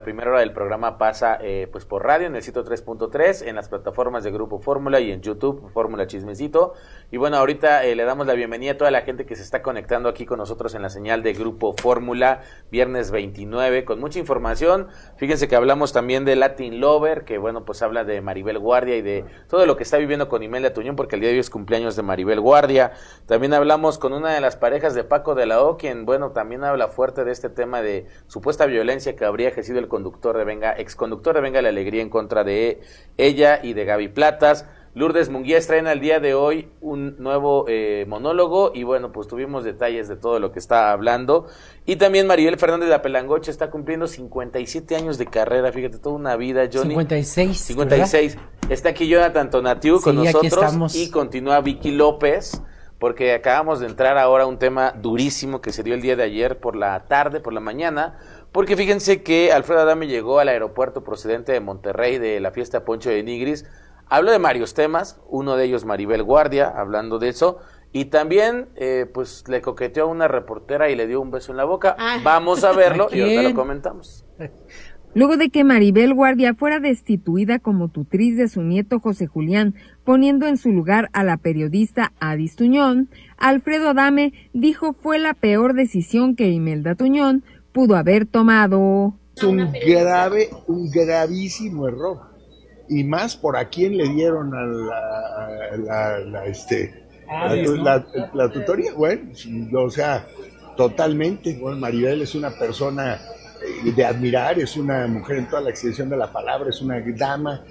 primera hora del programa pasa pues por radio en el 103.3, en las plataformas de Grupo Fórmula y en YouTube, Fórmula Chismecito. Y bueno, ahorita le damos la bienvenida a toda la gente que se está conectando aquí con nosotros en la señal de Grupo Fórmula, viernes 29, con mucha información. Fíjense que hablamos también de Latin Lover, que bueno, pues habla de Maribel Guardia y de todo lo que está viviendo con Imelda Tuñón, porque el día de hoy es cumpleaños de Maribel Guardia. También hablamos con una de las parejas de Paco de la O, quien bueno, también habla fuerte de este tema de supuesta violencia que habría ejercido el conductor de Venga, exconductor de Venga la Alegría en contra de ella y de Gaby Platas. Lourdes Munguía estrena el día de hoy un nuevo monólogo y bueno, pues tuvimos detalles de todo lo que está hablando. Y también Maribel Fernández de Apelangoche está cumpliendo 57 años de carrera, fíjate, toda una vida, Johnny. 56. ¿Verdad? Está aquí Jonathan Tonatiu con nosotros y continúa Vicky López, porque acabamos de entrar ahora a un tema durísimo que se dio el día de ayer por la tarde, por la mañana, porque fíjense que Alfredo Adame llegó al aeropuerto procedente de Monterrey de la fiesta Poncho de Nigris. Habló de varios temas, uno de ellos Maribel Guardia, hablando de eso, y también pues le coqueteó a una reportera y le dio un beso en la boca. Vamos a verlo y ahorita lo comentamos. Luego de que Maribel Guardia fuera destituida como tutriz de su nieto José Julián, poniendo en su lugar a la periodista Adis Tuñón, Alfredo Adame dijo fue la peor decisión que Imelda Tuñón pudo haber tomado. Es un gravísimo error. Y más por a quién le dieron a la tutoría. Bueno, o sea, totalmente. Bueno, Maribel es una persona de admirar, es una mujer en toda la extensión de la palabra, es una dama.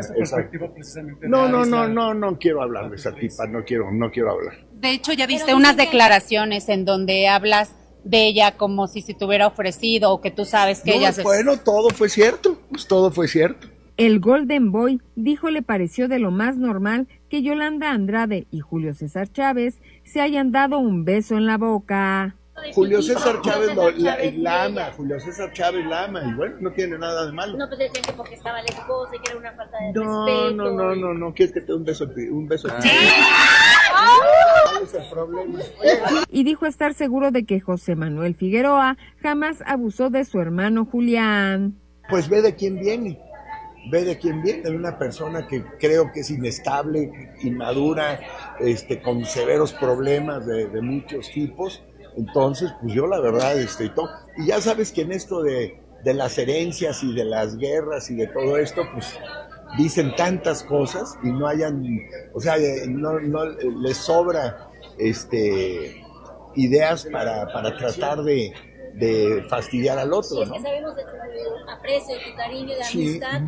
No quiero hablar de esa tipa, no quiero hablar. De hecho, ya diste unas declaraciones en donde hablas de ella como si se te hubiera ofrecido o que tú sabes que ella... Bueno, todo fue cierto, pues todo fue cierto. El Golden Boy dijo le pareció de lo más normal que Yolanda Andrade y Julio César Chávez se hayan dado un beso en la boca. Julio César Chávez la ama, Julio César Chávez la ama, y bueno, no tiene nada de malo. No, pues decían que porque estaba la esposa y que era una falta de respeto. No, ¿quieres que te dé un beso? ¡Sí! ¿Cuál es el problema? Y dijo estar seguro de que José Manuel Figueroa jamás abusó de su hermano Julián. Pues ve de quién viene, de una persona que creo que es inestable, inmadura, con severos problemas de muchos tipos. Entonces, pues yo la verdad, y ya sabes que en esto de las herencias y de las guerras y de todo esto, pues dicen tantas cosas y no les sobra ideas para tratar de fastidiar al otro, ¿no? Es que sabemos de tu aprecio, de tu cariño, de amistad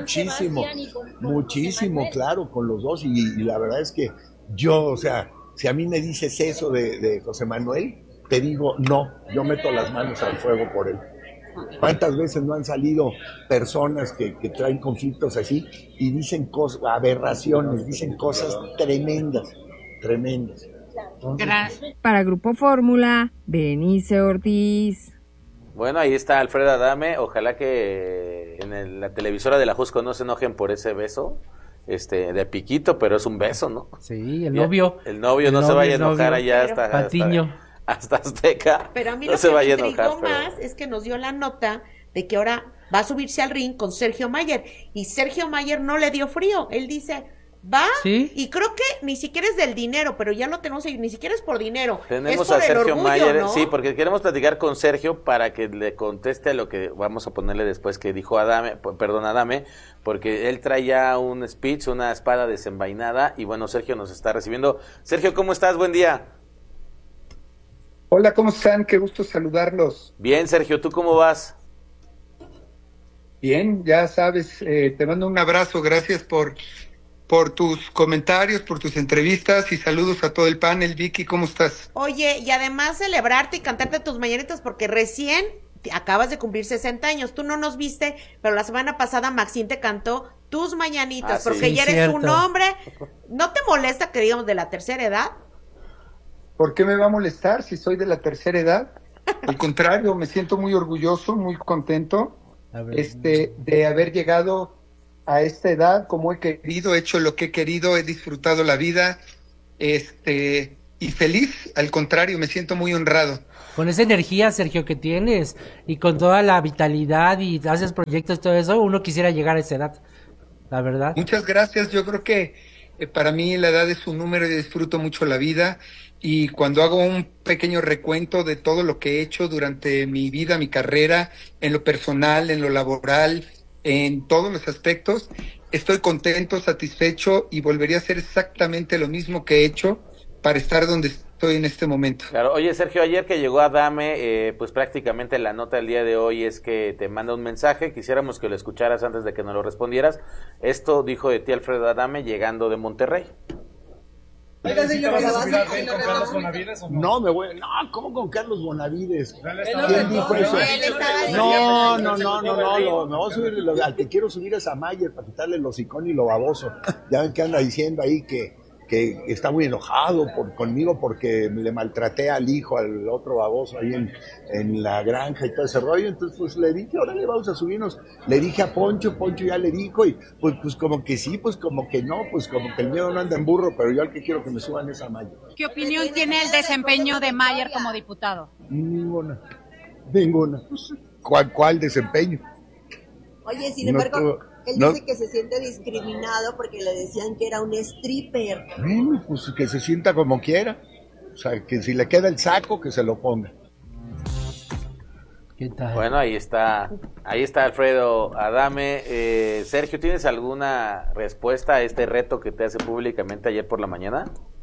muchísimo, claro, con los dos, y la verdad es que yo, si a mí me dices eso de José Manuel, te digo, no, yo meto las manos al fuego por él. ¿Cuántas veces no han salido personas que traen conflictos así y dicen cosas, aberraciones, dicen cosas tremendas? Gracias. Para Grupo Fórmula, Benice Ortiz. Bueno, ahí está Alfredo Adame. Ojalá que en la televisora de la Jusco no se enojen por ese beso de piquito, pero es un beso, ¿no? Sí, el novio no se vaya a enojar allá hasta Azteca. Pero a mí no lo se que me vaya a intrigó enojar, más es que nos dio la nota de que ahora va a subirse al ring con Sergio Mayer, y Sergio Mayer no le dio frío. Él dice, va, ¿sí? Y creo que ni siquiera es del dinero, pero ya lo tenemos ahí, ni siquiera es por dinero. Tenemos es por a Sergio el orgullo, Mayer, ¿no? sí, porque queremos platicar con Sergio para que le conteste a lo que vamos a ponerle después que dijo Adame, porque él trae ya un speech, una espada desenvainada, y bueno, Sergio nos está recibiendo. Sergio, ¿cómo estás? Buen día. Hola, ¿cómo están? Qué gusto saludarlos. Bien, Sergio, ¿tú cómo vas? Bien, ya sabes, te mando un abrazo, gracias por tus comentarios, por tus entrevistas, y saludos a todo el panel. Vicky, ¿cómo estás? Oye, y además celebrarte y cantarte tus mañanitas, porque recién acabas de cumplir 60 años. Tú no nos viste, pero la semana pasada Maxine te cantó tus mañanitas, porque ya eres un hombre. ¿No te molesta que digamos de la tercera edad? ¿Por qué me va a molestar si soy de la tercera edad? Al contrario, me siento muy orgulloso, muy contento de haber llegado a esta edad como he querido, he hecho lo que he querido, he disfrutado la vida, y feliz, al contrario, me siento muy honrado. Con esa energía, Sergio, que tienes, y con toda la vitalidad, y haces proyectos y todo eso, uno quisiera llegar a esa edad, la verdad. Muchas gracias, yo creo que para mí la edad es un número y disfruto mucho la vida, y cuando hago un pequeño recuento de todo lo que he hecho durante mi vida, mi carrera, en lo personal, en lo laboral, en todos los aspectos, estoy contento, satisfecho, y volvería a hacer exactamente lo mismo que he hecho para estar donde estoy en este momento. Claro, oye Sergio, ayer que llegó Adame, pues prácticamente la nota del día de hoy es que te manda un mensaje, quisiéramos que lo escucharas antes de que nos lo respondieras. Esto dijo de ti Alfredo Adame llegando de Monterrey. Oiga, señor, ¿vas a subir con Carlos Bonavides o no? No, ¿cómo con Carlos Bonavides? ¿Quién dijo eso? No, me voy a subir, al que quiero subir es a Mayer para quitarle el hocicón y lo baboso. Ya ven que anda diciendo ahí que está muy enojado conmigo porque le maltraté al hijo, al otro baboso ahí en la granja y todo ese rollo. Entonces pues le dije, órale, vamos a subirnos. Le dije a Poncho ya le dijo, y pues como que sí, pues como que no, pues como que el miedo no anda en burro, pero yo al que quiero que me suban es a Mayer. ¿Qué opinión tiene el desempeño de Mayer como diputado? Ninguna. ¿Cuál desempeño? Oye, sin embargo, él dice que se siente discriminado porque le decían que era un stripper. Bueno, pues que se sienta como quiera. O sea, que si le queda el saco, que se lo ponga. ¿Qué tal? Bueno, ahí está Alfredo Adame. Sergio, ¿tienes alguna respuesta a este reto que te hace públicamente ayer por la mañana?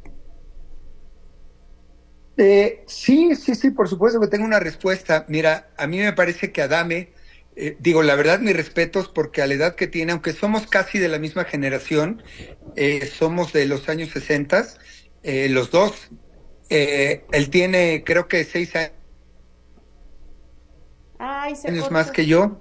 Sí, por supuesto que tengo una respuesta. Mira, a mí me parece que Adame, la verdad, mis respetos, porque a la edad que tiene, aunque somos casi de la misma generación, somos de los años 60, los dos. Él tiene, creo que 6 años más que yo.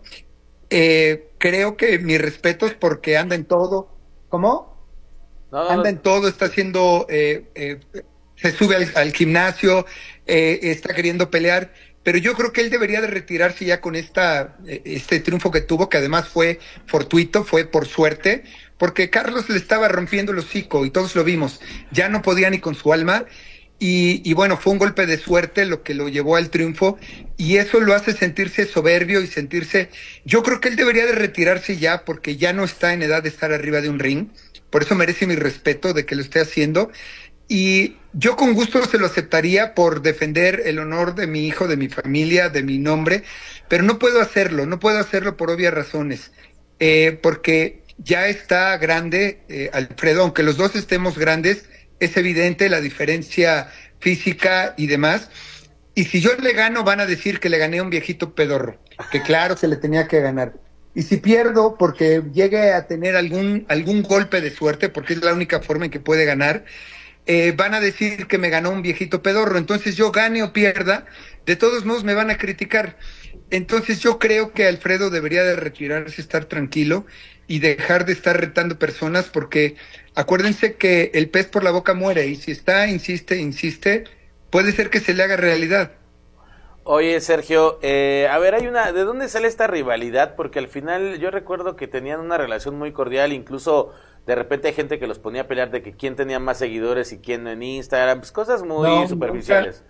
Creo que mis respetos porque anda en todo. ¿Cómo? Anda en todo, está haciendo... se sube al gimnasio, está queriendo pelear, pero yo creo que él debería de retirarse ya con este triunfo que tuvo, que además fue fortuito, fue por suerte, porque Carlos le estaba rompiendo el hocico y todos lo vimos, ya no podía ni con su alma, y bueno, fue un golpe de suerte lo que lo llevó al triunfo, y eso lo hace sentirse soberbio y yo creo que él debería de retirarse ya, porque ya no está en edad de estar arriba de un ring, por eso merece mi respeto de que lo esté haciendo. Y yo con gusto se lo aceptaría por defender el honor de mi hijo, de mi familia, de mi nombre, pero no puedo hacerlo por obvias razones, porque ya está grande, Alfredo, aunque los dos estemos grandes, es evidente la diferencia física y demás, y si yo le gano van a decir que le gané a un viejito pedorro, que claro que le tenía que ganar. Y si pierdo porque llegue a tener algún golpe de suerte, porque es la única forma en que puede ganar, van a decir que me ganó un viejito pedorro, entonces yo gane o pierda, de todos modos me van a criticar. Entonces yo creo que Alfredo debería de retirarse, estar tranquilo y dejar de estar retando personas, porque acuérdense que el pez por la boca muere, y si insiste, puede ser que se le haga realidad. Oye, Sergio, a ver, ¿de dónde sale esta rivalidad? Porque al final yo recuerdo que tenían una relación muy cordial, incluso de repente hay gente que los ponía a pelear de que quién tenía más seguidores y quién en Instagram, pues cosas muy superficiales.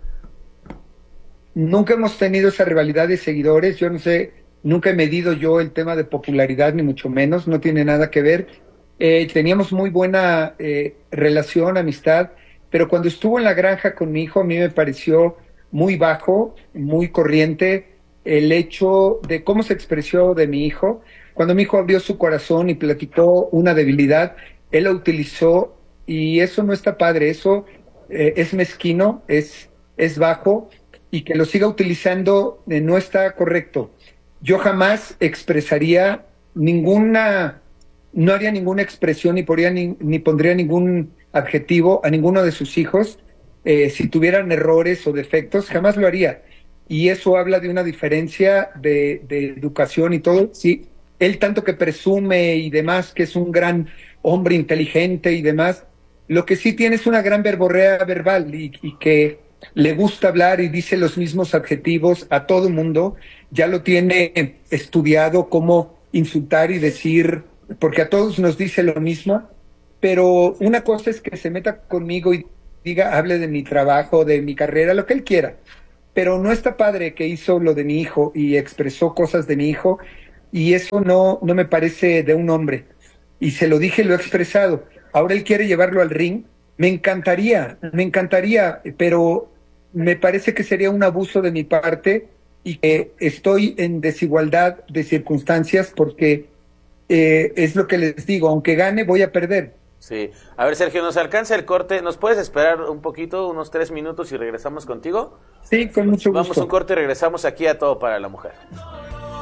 Nunca hemos tenido esa rivalidad de seguidores, yo no sé, nunca he medido yo el tema de popularidad, ni mucho menos, no tiene nada que ver. Teníamos muy buena relación, amistad, pero cuando estuvo en la granja con mi hijo, a mí me pareció muy bajo, muy corriente, el hecho de cómo se expresó de mi hijo. Cuando mi hijo abrió su corazón y platicó una debilidad, él la utilizó, y eso no está padre, eso es mezquino, es bajo, y que lo siga utilizando no está correcto. Yo jamás expresaría no haría ninguna expresión ni pondría ningún adjetivo a ninguno de sus hijos. Si tuvieran errores o defectos, jamás lo haría. Y eso habla de una diferencia de educación y todo. Sí, él tanto que presume y demás, que es un gran hombre inteligente y demás, lo que sí tiene es una gran verborrea verbal y que le gusta hablar y dice los mismos adjetivos a todo el mundo. Ya lo tiene estudiado cómo insultar y decir, porque a todos nos dice lo mismo. Pero una cosa es que se meta conmigo diga, hable de mi trabajo, de mi carrera, lo que él quiera. Pero no está padre que hizo lo de mi hijo y expresó cosas de mi hijo, y eso no me parece de un hombre. Y se lo dije, lo he expresado. Ahora él quiere llevarlo al ring. Me encantaría, pero me parece que sería un abuso de mi parte y que estoy en desigualdad de circunstancias porque es lo que les digo, aunque gane voy a perder. Sí. A ver, Sergio, nos alcanza el corte. ¿Nos puedes esperar un poquito, unos 3 minutos y regresamos contigo? Sí, con mucho gusto. Vamos a un corte y regresamos aquí a Todo para la Mujer.